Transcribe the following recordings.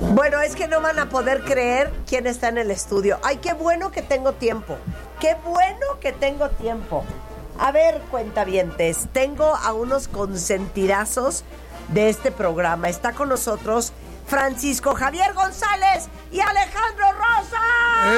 Bueno, es que no van a poder creer quién está en el estudio. Ay, qué bueno que tengo tiempo. Qué bueno que tengo tiempo. A ver, cuentavientes, tengo a unos consentidazos de este programa. Está con nosotros Francisco Javier González y Alejandro Rosa.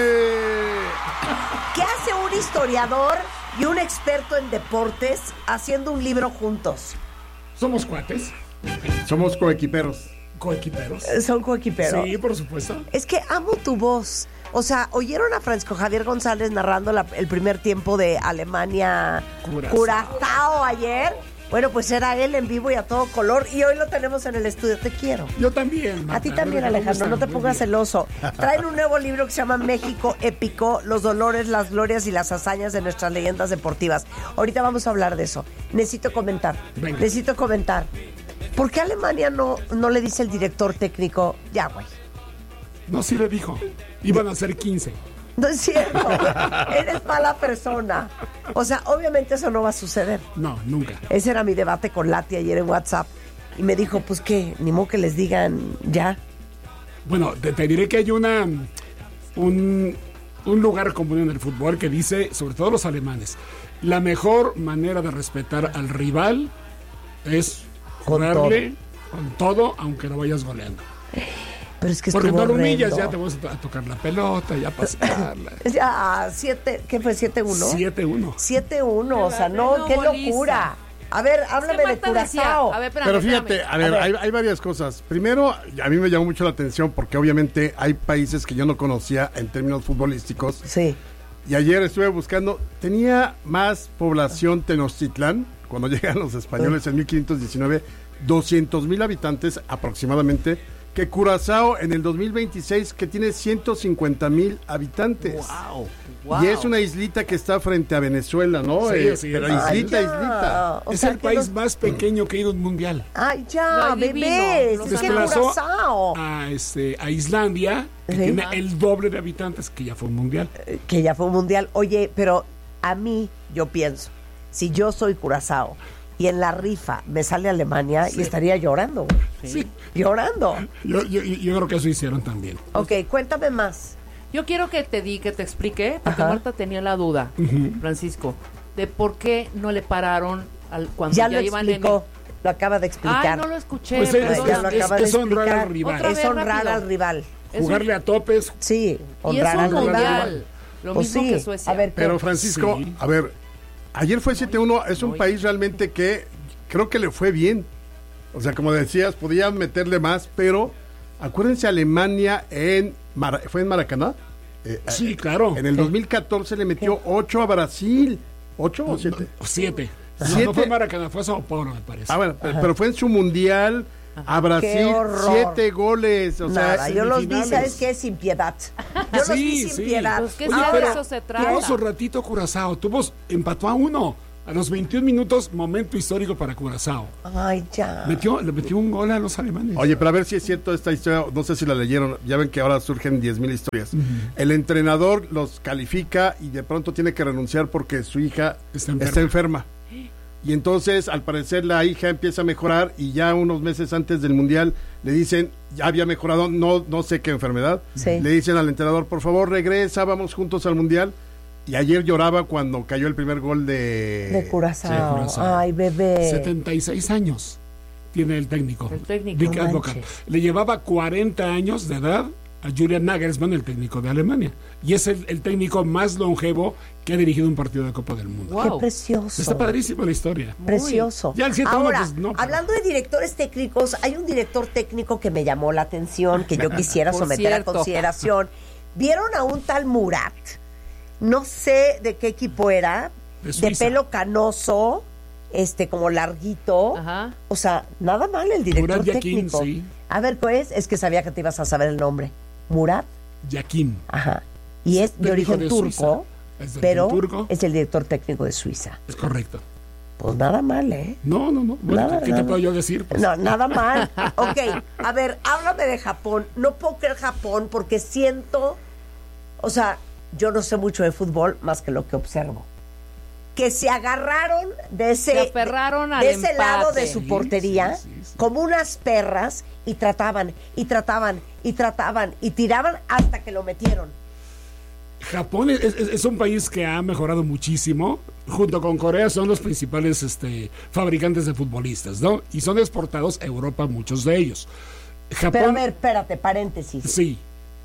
¿Qué hace un historiador y un experto en deportes haciendo un libro juntos? Somos cuates. Somos coequiperos. Coequiperos. ¿Son coequiperos? Sí, por supuesto. Es que amo tu voz. O sea, ¿oyeron a Francisco Javier González narrando el primer tiempo de Alemania Curazao ayer? Bueno, pues era él en vivo y a todo color. Y hoy lo tenemos en el estudio. Te quiero. Yo también, Marta. A ti también, Alejandro. No te pongas celoso. Traen un nuevo libro que se llama México Épico: los dolores, las glorias y las hazañas de nuestras leyendas deportivas. Ahorita vamos a hablar de eso. Necesito comentar. Venga. Necesito comentar. ¿Por qué Alemania no le dice el director técnico, ya, güey? No, sí le dijo. Iban a ser 15. No es cierto. Eres mala persona. O sea, obviamente eso no va a suceder. No, nunca. Ese era mi debate con Lati ayer en WhatsApp. Y me dijo, pues qué, ni modo que les digan ya. Bueno, te diré que hay un lugar común en el fútbol que dice, sobre todo los alemanes, la mejor manera de respetar al rival es jugarle con todo, aunque lo vayas goleando. Pero es que porque no lo humillas, horrendo. ya te vas a tocar la pelota, ya pasearla. Ya, 7, ¿qué fue? 7-1. 7-1. 7-1, o sea, no, qué goliza. locura. A ver, háblame de Curazao. A ver, espérame, Pero fíjate, espérame. hay varias cosas. Primero, a mí me llamó mucho la atención porque obviamente hay países que yo no conocía en términos futbolísticos. Sí. Y ayer estuve buscando, tenía más población Tenochtitlán, cuando llegan los españoles en 1519, 200,000 habitantes aproximadamente, que Curazao en el 2026, que tiene 150,000 habitantes. Wow. Y es una islita que está frente a Venezuela, ¿no? Sí, sí, pero es. islita. O Es sea, el que país no- más pequeño que ha ido a un mundial. Ay, ya, No, divino. bebés. Los Es que desplazó Curazao. a Islandia, que Sí. tiene el doble de habitantes, que ya fue un mundial. Que ya fue un mundial. Oye, pero a mí, yo pienso, si yo soy Curazao y en la rifa me sale Alemania, y estaría llorando, güey. Sí. Llorando. Yo creo que eso hicieron también. Ok, cuéntame más. Yo quiero que te explique, porque Ajá. Marta tenía la duda, Francisco, de por qué no le pararon cuando Ya ya, lo iban explicó, lo acaba de Ay, explicar. no lo escuché. Pues perdón. ya lo acaba de es honrar explicar. al rival. Otra vez. Es honrar rápido. al rival. Es un- Jugarle a topes. Sí, Y es honrar un al rival. mundial. Lo Pues mismo sí. que Suecia. A ver, Pero Francisco, Sí. a ver, ayer fue 7-1, es un país realmente que creo que le fue bien. O sea, como decías, podían meterle más, pero acuérdense, Alemania fue en Maracaná. Sí, claro. En el 2014 le metió 8 a Brasil. ¿8 o 7? 7. Siete. No fue Maracaná, fue Sao Paulo, me parece. Ah, bueno, pero fue en su mundial a Brasil, Qué horror. 7 goles. O sea, nada, yo los vi, semifinales. ¿sabes qué? Sin piedad. Yo los vi Sí, sin sí. piedad. Pues que Oye, de pero eso se trata. tuvo su ratito Curazao, empató a 1. A los 21 minutos, momento histórico para Curazao. Ay, ya. Le metió un gol a los alemanes. Oye, pero a ver si es cierto esta historia, no sé si la leyeron, ya ven que ahora surgen 10,000 historias. El entrenador los califica y de pronto tiene que renunciar porque su hija Está enferma. Y entonces, al parecer, la hija empieza a mejorar y ya unos meses antes del Mundial le dicen, ya había mejorado, no sé qué enfermedad. Sí. Le dicen al entrenador, por favor, regresa, vamos juntos al Mundial. Y ayer lloraba cuando cayó el primer gol De Curazao. Sí, Curazao. Ay, bebé. 76 años tiene el técnico. El técnico, Dick no Advocaat. manches. Le llevaba 40 años de edad a Julian Nagelsmann, el técnico de Alemania. Y es el técnico más longevo que ha dirigido un partido de Copa del Mundo. Wow. Qué precioso. Está padrísima la historia. Precioso. Ya el 7-1, Ahora, pues, no, pero- hablando de directores técnicos, hay un director técnico que me llamó la atención, que yo quisiera Por someter a cierto. consideración. ¿Vieron a un tal Murat? No sé de qué equipo era, De de Suiza. pelo canoso, como larguito. Ajá. O sea, nada mal el director Murat Yakin, técnico. sí. A ver, pues, es que sabía que te ibas a saber el nombre. Murat, Yakin. ajá. Y es de Técnico origen de turco, Suiza. Es de pero origen turco. es el director técnico de Suiza. Es correcto. Pues nada mal, ¿eh? No. Bueno, Nada, ¿qué nada. te puedo yo decir? Pues, No, nada mal. Ok, a ver, háblame de Japón. No puedo creer Japón porque siento, o sea, yo no sé mucho de fútbol más que lo que observo. que se agarraron de ese, Se aferraron al de ese lado empate. de su Sí, portería sí, sí. como unas perras y trataban y tiraban hasta que lo metieron. Japón es un país que ha mejorado muchísimo. Junto con Corea son los principales fabricantes de futbolistas, ¿no? Y son exportados a Europa muchos de ellos. Japón, Pero a ver, espérate, paréntesis. sí,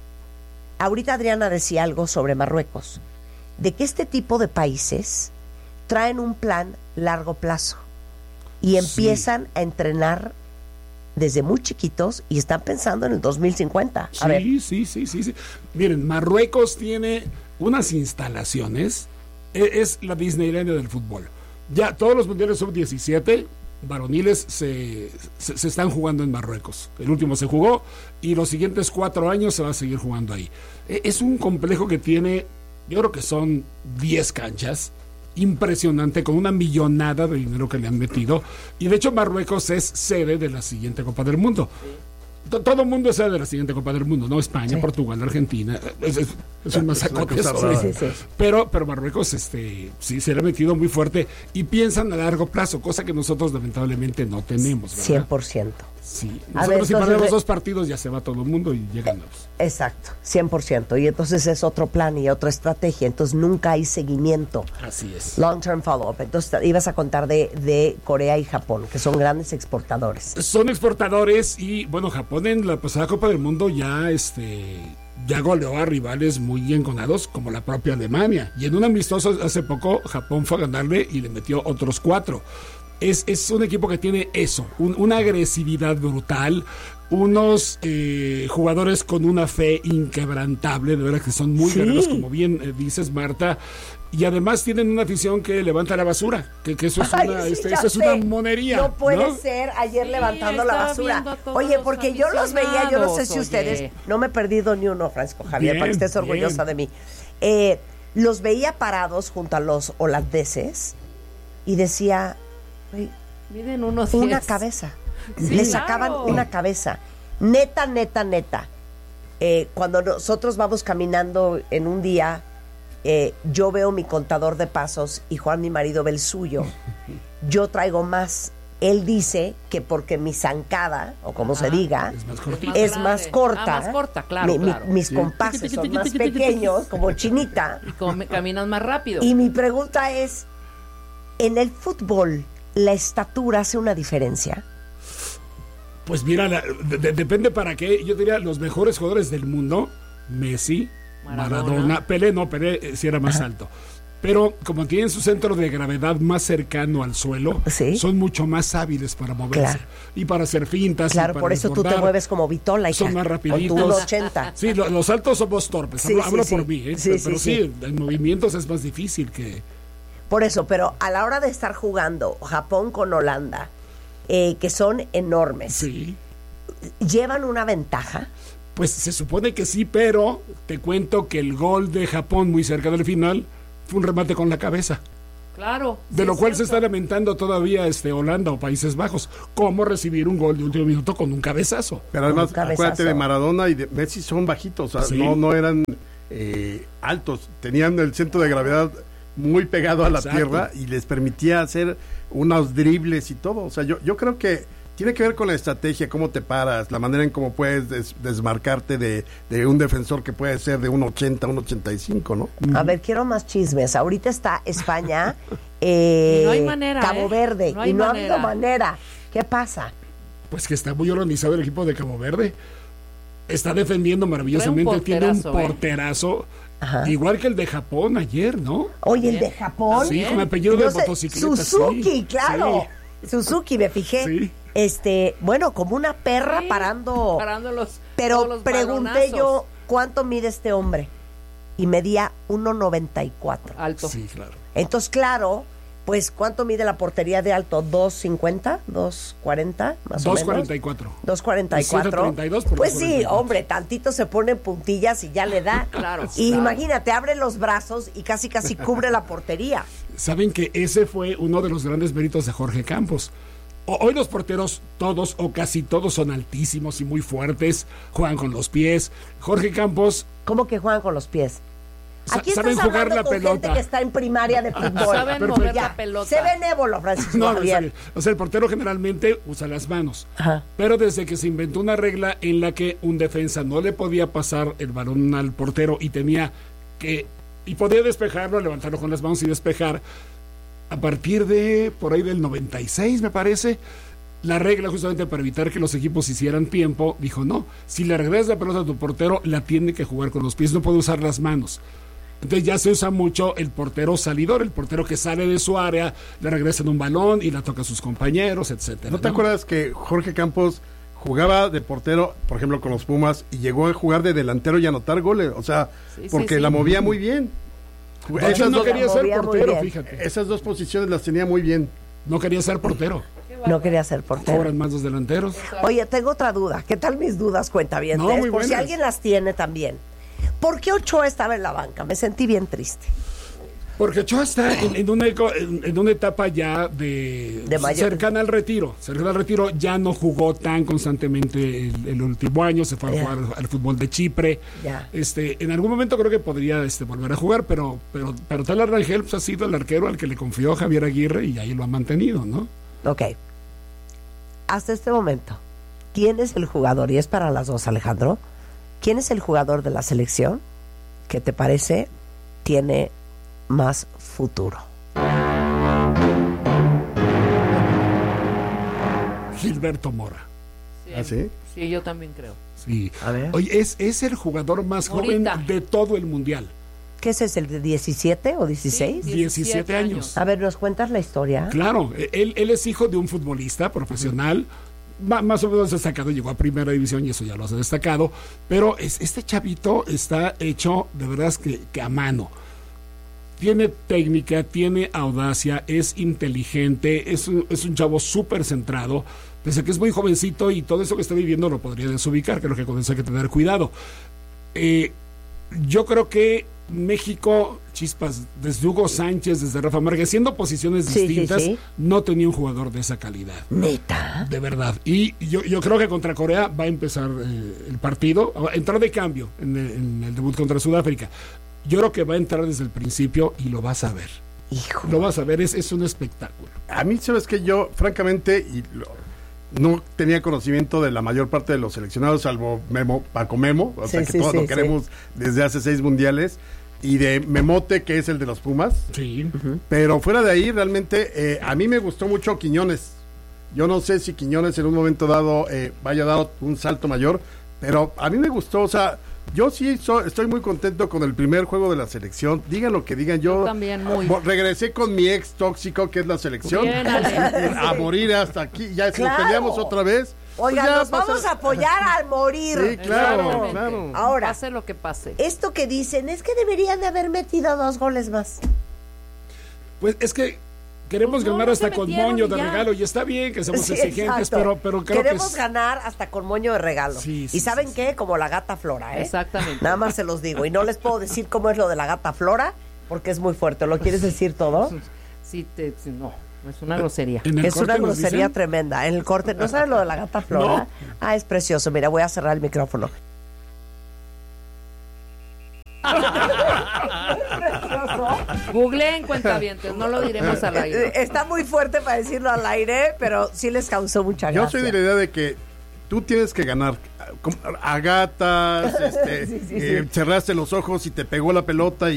Ahorita Adriana decía algo sobre Marruecos, de que este tipo de países traen un plan largo plazo y empiezan a entrenar desde muy chiquitos y están pensando en el 2050. A ver, sí. Miren, Marruecos tiene unas instalaciones, es la Disneylandia del fútbol. Ya todos los mundiales sub-17 varoniles se están jugando en Marruecos. El último se jugó y los siguientes 4 años se va a seguir jugando ahí. Es un complejo que tiene, yo creo que son 10 canchas, impresionante, con una millonada de dinero que le han metido. Y de hecho Marruecos es sede de la siguiente Copa del Mundo. Todo el mundo es sede de la siguiente Copa del Mundo, ¿no? España, Portugal, Argentina. Es un masacote. sí. Pero Marruecos sí se le ha metido muy fuerte y piensan a largo plazo, cosa que nosotros lamentablemente no tenemos, ¿verdad? 100%. Sí. A Nosotros ver, si entonces, perdemos 2 partidos ya se va todo el mundo y llegan nuevos. Exacto, 100%. Y entonces es otro plan y otra estrategia. Entonces nunca hay seguimiento. Así es. Long term follow-up. Entonces ibas a contar de Corea y Japón, que son grandes exportadores. Son exportadores y bueno, Japón en la pasada Copa del Mundo ya goleó a rivales muy enconados como la propia Alemania. Y en un amistoso hace poco Japón fue a ganarle y le metió otros 4. Es un equipo que tiene eso, una agresividad brutal, unos jugadores con una fe inquebrantable, de verdad que son muy guerreros, como bien dices, Marta, y además tienen una afición que levanta la basura, que eso es eso es una monería. No puede ¿no? ser ayer levantando Sí, la estaba basura. viendo a todos Oye, los porque yo los veía, yo no sé si aficionados, ustedes, oye. no me he perdido ni uno, Francisco Javier, Bien, para que estés orgullosa bien. de mí. Los veía parados junto a los holandeses y decía, "Güey, Miden unos una 10. cabeza". Sí, Le claro. sacaban una cabeza. Neta. Cuando nosotros vamos caminando en un día, yo veo mi contador de pasos y Juan, mi marido, ve el suyo. Yo traigo más. Él dice que porque mi zancada, o como se diga, Es más cortito. es grande. más corta. Más corta, claro, claro. Mis compases son más pequeños, como Chinita. Y caminas más rápido. Y mi pregunta es, ¿en el fútbol la estatura hace una diferencia? Pues mira, depende para qué. Yo diría los mejores jugadores del mundo, Messi, Maradona, Pelé sí era más alto. Pero como tienen su centro de gravedad más cercano al suelo, ¿Sí? son mucho más hábiles para moverse. Claro. Y para hacer fintas. Claro, y para por eso tú te desbordar. mueves como Vitola, hija, Son más rapiditos. con tu 1.80. Sí, los altos somos torpes. Sí, hablo sí, por sí. mí, ¿eh? Sí, Pero sí, sí, en movimientos es más difícil que... Por eso, pero a la hora de estar jugando Japón con Holanda, que son enormes, Sí. ¿llevan una ventaja? Pues se supone que sí, pero te cuento que el gol de Japón muy cerca del final fue un remate con la cabeza. Claro. De sí, lo es cual se cierto. está lamentando todavía Holanda o Países Bajos. ¿Cómo recibir un gol de último minuto con un cabezazo? Pero además, Un cabezazo. acuérdate de Maradona y de Messi, son bajitos, o sea, Sí. no eran altos, tenían el centro de gravedad muy pegado a la Exacto. tierra y les permitía hacer unos dribles y todo. O sea, yo creo que tiene que ver con la estrategia, cómo te paras, la manera en cómo puedes desmarcarte de un defensor que puede ser de 1.80, 1.85, ¿no? A ver, quiero más chismes. Ahorita está España, Y no hay manera, Cabo Verde, no hay y no ha manera. habido manera. ¿Qué pasa? Pues que está muy organizado el equipo de Cabo Verde. Está defendiendo maravillosamente. Trae un Tiene un porterazo, porterazo. Ajá. Igual que el de Japón ayer, ¿no? Oye, el de Japón. Sí, con apellido de No sé, motocicleta. Suzuki, sí. claro. Suzuki, me fijé. Sí. Bueno, como una perra Sí, parando. Parando los Pero todos los pregunté balonazos. yo, ¿cuánto mide este hombre? Y medía 1.94. Alto. Sí, claro. Entonces, claro, pues, ¿cuánto mide la portería de alto? ¿2.50? ¿2.40? Más o menos. 2.44. 2.44. 7.32 por Pues sí, 2.44. hombre, tantito se pone en puntillas y ya le da. Claro, Y claro. imagínate, abre los brazos y casi cubre la portería. Saben que ese fue uno de los grandes méritos de Jorge Campos. Hoy los porteros, todos o casi todos, son altísimos y muy fuertes, juegan con los pies. Jorge Campos, ¿Cómo que juegan con los pies? Aquí saben estás jugar hablando la con pelota. gente que está en primaria de fútbol. Saben mover Ya, la pelota. Sé benévolo, Francisco No, Javier. o sea, el portero generalmente usa las manos. Ajá. Pero desde que se inventó una regla en la que un defensa no le podía pasar el balón al portero y podía despejarlo, levantarlo con las manos y despejar, a partir de por ahí del 96, me parece, la regla, justamente para evitar que los equipos hicieran tiempo, dijo no, si le regresas la pelota a tu portero, la tiene que jugar con los pies, no puede usar las manos. Entonces ya se usa mucho el portero salidor, el portero que sale de su área, le regresa en un balón y la toca a sus compañeros, etcétera. ¿No te acuerdas que Jorge Campos jugaba de portero, por ejemplo, con los Pumas, y llegó a jugar de delantero y anotar goles? O sea, porque la movía muy bien. Él no quería ser movía muy portero, bien. fíjate. Esas dos posiciones las tenía muy bien. No quería ser portero. No quería ser portero. Cobran más los delanteros. Oye, tengo otra duda. ¿Qué tal mis dudas, cuentavientes? No, muy Por si buenas. alguien las tiene también. ¿Por qué Ochoa estaba en la banca? Me sentí bien triste. Porque Ochoa está en una etapa ya de mayor. cercana al retiro. Cercana al retiro, ya no jugó tan constantemente el último año, se fue a jugar al fútbol de Chipre. Ya. En algún momento creo que podría volver a jugar, pero Talar Rangel pues, ha sido el arquero al que le confió Javier Aguirre y ahí lo ha mantenido, ¿no? Ok. Hasta este momento, ¿quién es el jugador? Y es para las dos, Alejandro. ¿Quién es el jugador de la selección que te parece tiene más futuro? Gilberto Mora. Sí. ¿Ah, sí? Sí, yo también creo. Sí. A ver. Oye, es el jugador más Morita. joven de todo el mundial. ¿Qué es ese, el de 17 o 16? Sí, 17 años. A ver, ¿nos cuentas la historia? Claro, él es hijo de un futbolista profesional, más o menos destacado, llegó a primera división y eso ya lo hace destacado, pero este chavito está hecho de verdad es que a mano. Tiene técnica, tiene audacia, es inteligente, es un chavo súper centrado, pese a que es muy jovencito y todo eso que está viviendo lo podría desubicar, creo que con eso hay que tener cuidado. Yo creo que México, chispas, desde Hugo Sánchez, desde Rafa Márquez, siendo posiciones distintas, sí. no tenía un jugador de esa calidad. ¿Neta? De verdad. Y yo creo que contra Corea va a empezar el partido, entrar de cambio en el debut contra Sudáfrica. Yo creo que va a entrar desde el principio y lo vas a ver. Hijo. Lo vas a ver, es un espectáculo. A mí, sabes que yo, francamente, no tenía conocimiento de la mayor parte de los seleccionados, salvo Paco Memo, o sea que todos lo queremos desde hace 6 mundiales, y de Memote, que es el de los Pumas. Sí. Pero fuera de ahí, realmente, a mí me gustó mucho Quiñones. Yo no sé si Quiñones en un momento dado vaya a dar un salto mayor, pero a mí me gustó, o sea, yo sí estoy muy contento con el primer juego de la selección. Digan lo que digan, yo también, muy. Regresé con mi ex tóxico, que es la selección, Bien, Ale. a morir hasta aquí. Ya si Claro. nos peleamos otra vez. Oigan, pues ya nos vamos a apoyar al morir. Sí, claro, Exactamente. claro. Ahora, Pase lo que pase. esto que dicen es que deberían de haber metido 2 goles más. Pues es que queremos No, ganar no hasta se con metieron moño y de ya. regalo y está bien que seamos Sí, exigentes, exacto. pero creo queremos que ganar hasta con moño de regalo. Sí, y sí, ¿saben sí, qué? Como la gata Flora, ¿eh? Exactamente. Nada más se los digo. Y no les puedo decir cómo es lo de la gata Flora, porque es muy fuerte. ¿Lo quieres decir todo? No, es una grosería. en el Es corte una nos grosería dicen, tremenda. En el corte, ¿no sabes lo de la gata Flora? No. Ah, es precioso. Mira, voy a cerrar el micrófono. Googleen cuentavientes, no lo diremos al aire. Está muy fuerte para decirlo al aire, pero sí les causó mucha gracia. Yo soy de la idea de que tú tienes que ganar. A gatas, cerraste los ojos y te pegó la pelota